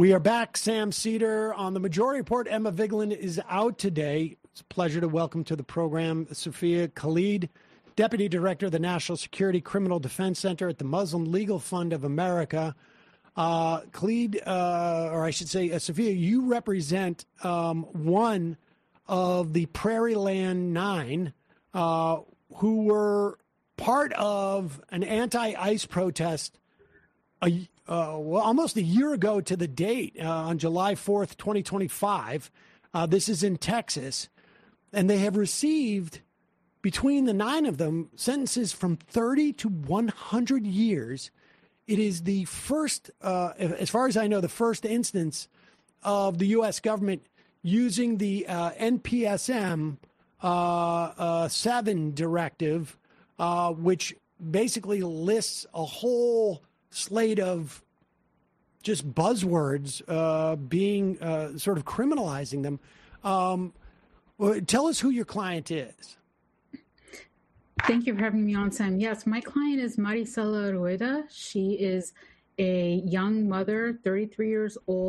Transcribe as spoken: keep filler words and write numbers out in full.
We are back. Sam Seder on the Majority Report. Emma Vigeland is out today. It's a pleasure to welcome to the program Safiya Khalid, Deputy Director of the National Security Criminal Defense Center at the Muslim Legal Fund of America. Uh, Khalid, uh, or I should say, uh, Safiya, you represent um, one of the Prairie Land Nine uh, who were part of an anti-ICE protest a, uh, well, almost a year ago to the date, uh, on July fourth, twenty twenty-five. Uh, this is in Texas. And they have received, between the nine of them, sentences from thirty to one hundred years. It is the first, uh, as far as I know, the first instance of the U S government using the uh, N P S M uh, uh, seven directive, uh, which basically lists a whole slate of just buzzwords uh, being uh, sort of criminalizing them. Um, tell us who your client is. Thank you for having me on, Sam. Yes, my client is Maricela Rueda. She is a young mother, thirty-three years old.